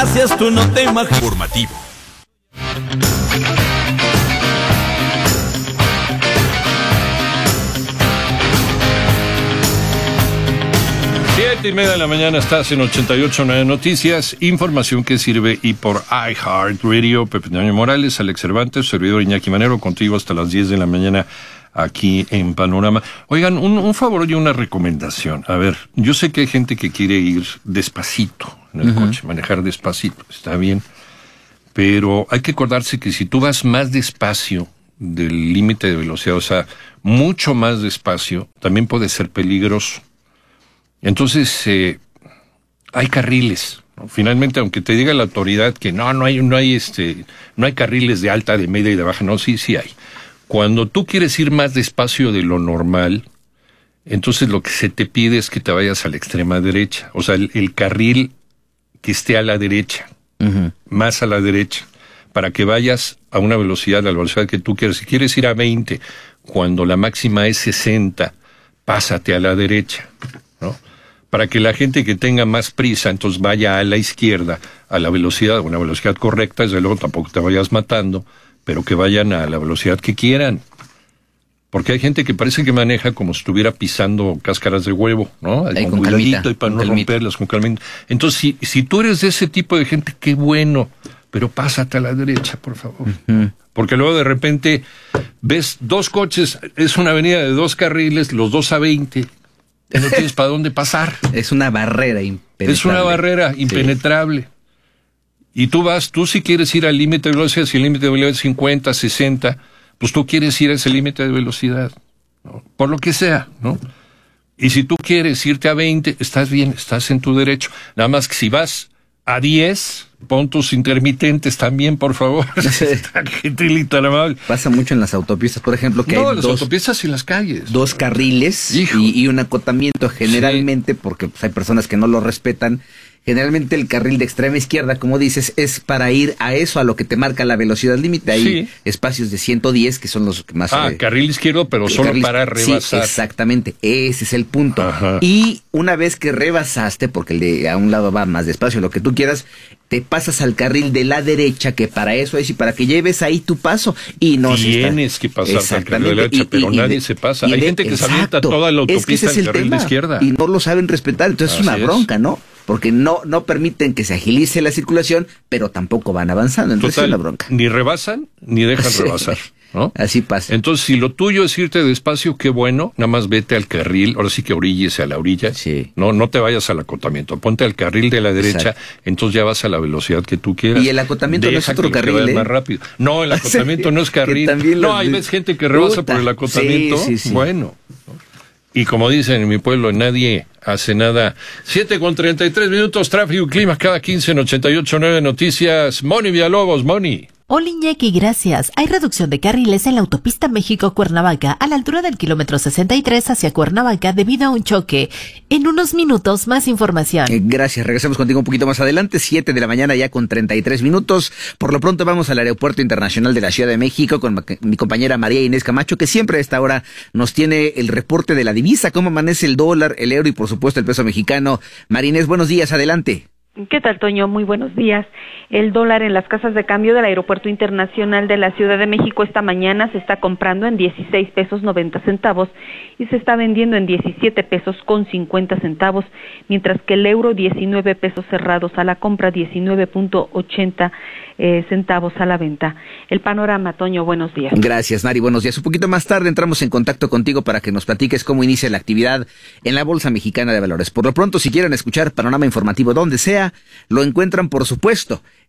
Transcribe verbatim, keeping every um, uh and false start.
ansias tú no te imaginas. Informativo. Siete y media de la mañana estás en ochenta y ocho punto nueve Noticias, información que sirve y por iHeartRadio. Pepe Toño Morales, Alex Cervantes, servidor Iñaki Manero, contigo hasta las diez de la mañana aquí en Panorama. Oigan, un, un favor y una recomendación. A ver, yo sé que hay gente que quiere ir despacito en el uh-huh. coche, manejar despacito, está bien, pero hay que acordarse que si tú vas más despacio del límite de velocidad, o sea, mucho más despacio, también puede ser peligroso. Entonces, eh, hay carriles, ¿no? Finalmente, aunque te diga la autoridad que no, no hay, no hay, este, no hay carriles de alta, de media y de baja, no, sí, sí hay. Cuando tú quieres ir más despacio de lo normal, entonces lo que se te pide es que te vayas a la extrema derecha, o sea, el, el carril que esté a la derecha, uh-huh. más a la derecha, para que vayas a una velocidad, a la velocidad que tú quieres. Si quieres ir a veinte, cuando la máxima es sesenta, pásate a la derecha, ¿no? Para que la gente que tenga más prisa, entonces vaya a la izquierda, a la velocidad, a una velocidad correcta, desde luego tampoco te vayas matando, pero que vayan a la velocidad que quieran. Porque hay gente que parece que maneja como si estuviera pisando cáscaras de huevo, ¿no? Ahí, con con cuidadito calmita, y para no calmita. romperlas, con calmita. Entonces, si, si tú eres de ese tipo de gente, qué bueno, pero pásate a la derecha, por favor. Uh-huh. Porque luego de repente ves dos coches, es una avenida de dos carriles, los dos a veinte, y no tienes para dónde pasar. Es una barrera impenetrable. Es una barrera impenetrable. Sí. Y tú vas, tú si quieres ir al límite de velocidad, si el límite de velocidad es cincuenta, sesenta, pues tú quieres ir a ese límite de velocidad, ¿no? Por lo que sea, ¿no? Y si tú quieres irte a veinte, estás bien, estás en tu derecho. Nada más que si vas a diez, pon tus intermitentes también, por favor. Gentil y tan amable. Pasa mucho en las autopistas, por ejemplo, que no, hay las dos, autopistas y las calles. Dos carriles y, y un acotamiento generalmente, sí. porque pues, hay personas que no lo respetan. Generalmente el carril de extrema izquierda, como dices, es para ir a eso, a lo que te marca la velocidad límite. Hay sí. espacios de ciento diez que son los que más... Ah, eh, carril izquierdo, pero solo carril, para rebasar. Sí, exactamente, ese es el punto. Ajá. Y una vez que rebasaste, porque el de a un lado va más despacio, lo que tú quieras, te pasas al carril de la derecha, que para eso es y para que lleves ahí tu paso. Y no Tienes que pasar al carril de la derecha, y, pero y, nadie y, se pasa. Hay de, gente que exacto, se avienta toda la autopista es que ese es el carril tema, de izquierda. Y no lo saben respetar, entonces Así es una bronca, ¿no? Porque no, no permiten que se agilice la circulación, pero tampoco van avanzando. Entonces Total, es una bronca. Ni rebasan, ni dejan sí. rebasar, ¿no? Así pasa. Entonces, si lo tuyo es irte despacio, qué bueno, nada más vete al carril, ahora sí que oríllese a la orilla. Sí. No, no te vayas al acotamiento, ponte al carril de la derecha, Exacto. entonces ya vas a la velocidad que tú quieras. Y el acotamiento Deja no es otro que carril, ¿eh? más rápido. No, el acotamiento no es carril. No, hay ves gente que rebasa Puta. por el acotamiento. Sí, sí, sí. Bueno. Y como dicen en mi pueblo, nadie hace nada. Siete con treinta y tres minutos, tráfico y clima cada quince en ochenta y ocho punto nueve Noticias. Moni Villalobos, Moni. Hola Iñaki, gracias. Hay reducción de carriles en la autopista México-Cuernavaca a la altura del kilómetro sesenta y tres hacia Cuernavaca debido a un choque. En unos minutos, más información. Eh, gracias, regresamos contigo un poquito más adelante, siete de la mañana ya con treinta y tres minutos. Por lo pronto vamos al Aeropuerto Internacional de la Ciudad de México con mi compañera María Inés Camacho, que siempre a esta hora nos tiene el reporte de la divisa, cómo amanece el dólar, el euro y por supuesto el peso mexicano. María Inés, buenos días, adelante. ¿Qué tal, Toño? Muy buenos días. El dólar en las casas de cambio del Aeropuerto Internacional de la Ciudad de México esta mañana se está comprando en dieciséis pesos noventa centavos y se está vendiendo en diecisiete pesos con cincuenta centavos, mientras que el euro diecinueve pesos cerrados a la compra, diecinueve punto ochenta eh, centavos a la venta. El panorama, Toño, buenos días. Gracias, Mari, buenos días. Un poquito más tarde entramos en contacto contigo para que nos platiques cómo inicia la actividad en la Bolsa Mexicana de Valores. Por lo pronto, si quieren escuchar panorama informativo donde sea, lo encuentran, por supuesto,